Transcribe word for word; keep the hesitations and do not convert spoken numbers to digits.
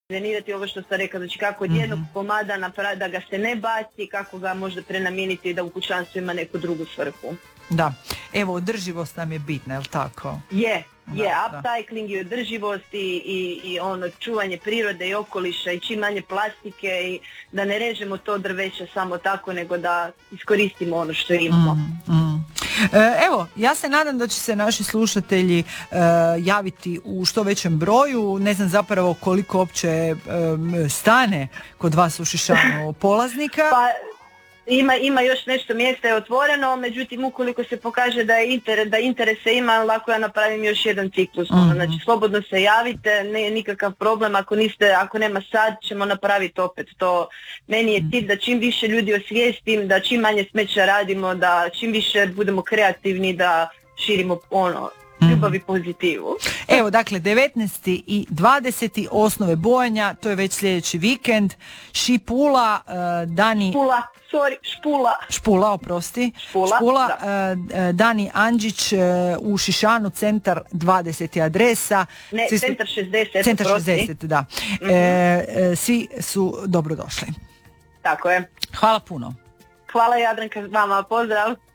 prevenirati ovo što ste rekla, znači kako od jednog Mhm. komada napraviti da ga se ne baci, kako ga možda prenamijeniti da u kućanstvu ima neku drugu svrhu. Da, evo održivost nam je bitna, je li tako? Je, Da, je, da. upcycling i održivost i, i, i ono čuvanje prirode i okoliša i čim manje plastike i da ne režemo to drveće samo tako nego da iskoristimo ono što imamo. Mm, mm. E, Evo, ja se nadam da će se naši slušatelji e, javiti u što većem broju. Ne znam zapravo koliko uopće e, stane kod vas u Šišanu polaznika. Pa ima, ima još nešto mjesta je otvoreno, međutim ukoliko se pokaže da je interes, da interese ima, lako ja napravim još jedan ciklus. Mhm. Znači slobodno se javite, ne nikakav problem, ako niste, ako nema sad ćemo napraviti opet to. Meni je cilj da čim više ljudi osvijestim, da čim manje smeća radimo, da čim više budemo kreativni, da širimo ono ljubav i pozitivu. Evo, dakle, devetnaesti i dvadeseti osnove bojanja, to je već sljedeći vikend. Šipula, e, Dani... Špula, sorry, Špula. Špula, oprosti. Špula, e, e, Dani Andžić e, u Šišanu, centar dvadeset adresa. Ne, Svi su- centar šezdeset. Centar oprosti. šezdeset, da. E, e, svi su dobrodošli. Tako je. Hvala puno. Hvala Jadranka vama, pozdrav.